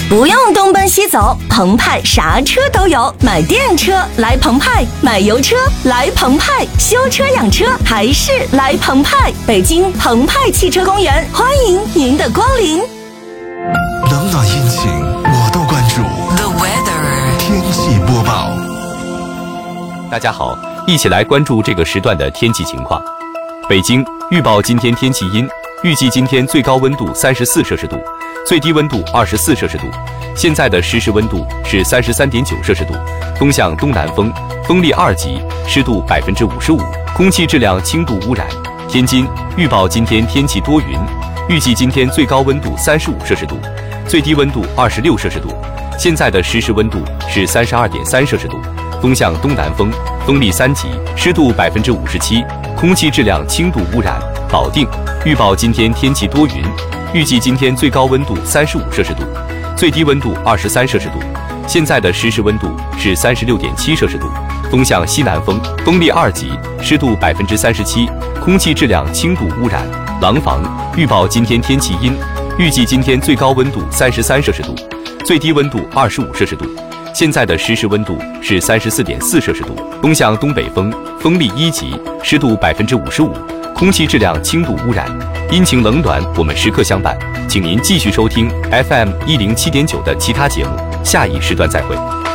不用东奔西走，澎湃啥车都有。买电车来澎湃，买油车来澎湃，修车养车还是来澎湃。北京澎湃汽车公园，欢迎您的光临。 冷暖阴晴我都关注。 The weather 天气播报。 大家好，一起来关注这个时段的天气情况。北京预报今天天气阴，预计今天最高温度34摄氏度，最低温度24摄氏度。现在的实时温度是33.9摄氏度，风向东南风，风力2级，湿度55%，空气质量轻度污染。天津预报今天天气多云，预计今天最高温度35摄氏度，最低温度26摄氏度。现在的实时温度是32.3摄氏度，风向东南风，风力3级，湿度57%，空气质量轻度污染。保定预报今天天气多云，预计今天最高温度35摄氏度，最低温度23摄氏度。现在的实时温度是36.7摄氏度，风向西南风，风力2级，湿度37%，空气质量轻度污染。廊坊预报今天天气阴，预计今天最高温度33摄氏度，最低温度25摄氏度。现在的实时温度是34.4摄氏度，风向东北风，风力1级，湿度55%，空气质量轻度污染。阴晴冷暖我们时刻相伴，请您继续收听 FM 107.9的其他节目，下一时段再会。